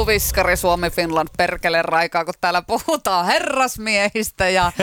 Viskari Suomi Finland perkele raikaa, kun täällä puhutaan herrasmiehistä ja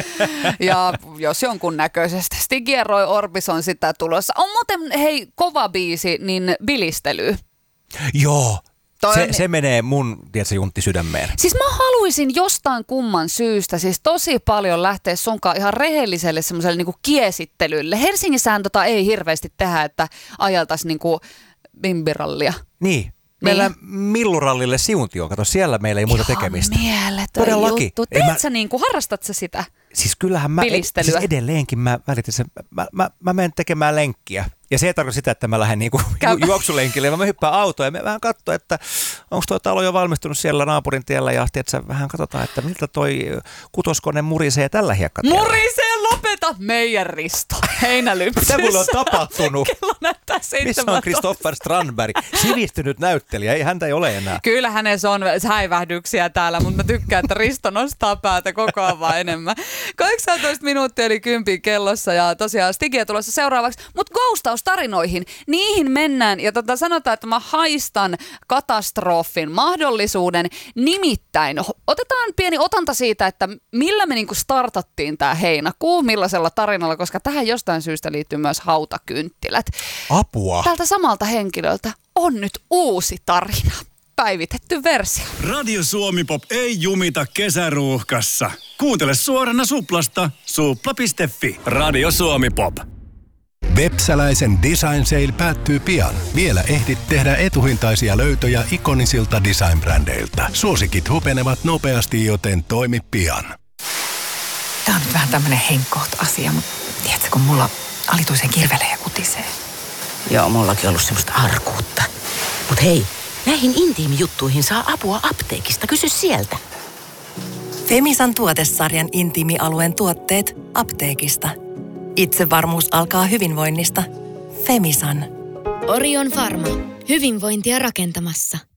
jos jonkun näköisestä. Stig ja Roy Orbison sitä tulossa. On muuten, hei, kova biisi, niin bilistely. Joo. Se menee mun, tiedätkö, Juntti, sydämeen. Siis mä haluaisin jostain kumman syystä siis tosi paljon lähteä sunkaan ihan rehelliselle semmoiselle niinku kiesittelylle. Helsingissähän ei hirveästi tehdä, että ajeltaisiin niinku bimbirallia. Niin. Meillä Millurallille Siuntioon, kato, siellä meillä ei muuta tekemistä. Ihan mieletön juttu. Harrastat sä sitä? Siis kyllähän mä edelleenkin mä välitän sen. Mä menen tekemään lenkkiä. Ja se ei tarkoita sitä, että mä lähden niinku juoksulenkille. Mä hyppään autoon ja me vähän katsoa, että onko tuo talo jo valmistunut siellä naapurin tiellä. Ja että vähän katsotaan, että miltä toi kutoskone murisee tällä hiekkatiellä. Murisee, lopeta meidän Risto heinälypsyssä. Mitä mulle on tapahtunut? Kello näyttää 17. Missä on Christopher Strandberg? Sivistynyt näyttelijä, häntä ei ole enää. Kyllä hänessä on häivähdyksiä täällä, mutta mä tykkään, että Risto nostaa päätä koko ajan vaan enemmän. 18 minuuttia eli 10 kellossa ja tosiaan Stigia tulossa seuraavaksi. Mutta ghostaustarinoihin, niihin mennään ja sanotaan, että mä haistan katastrofin mahdollisuuden. Nimittäin otetaan pieni otanta siitä, että millä me niinku startattiin tää heinäkuu, millaisella tarinalla, koska tähän jostain syystä liittyy myös hautakynttilät. Apua! Tältä samalta henkilöltä on nyt uusi tarina. Päivitetty versio. Radio Suomi Pop ei jumita kesäruuhkassa. Kuuntele suorana Suplasta. Supla.fi. Radio Suomi Pop. Vepsäläisen Design Sale päättyy pian. Vielä ehdit tehdä etuhintaisia löytöjä ikonisilta design-brändeiltä. Suosikit hupenevat nopeasti, joten toimi pian. Tää on nyt vähän tämmönen henkkoht asia, mutta tiedätkö, kun mulla alituisen kirvelee ja kutisee. Joo, mullakin on ollut semmoista arkuutta. Mut hei, näihin intiimijuttuihin saa apua apteekista. Kysy sieltä. Femisan tuotesarjan intiimialueen tuotteet apteekista. Itsevarmuus alkaa hyvinvoinnista. Femisan. Orion Pharma. Hyvinvointia rakentamassa.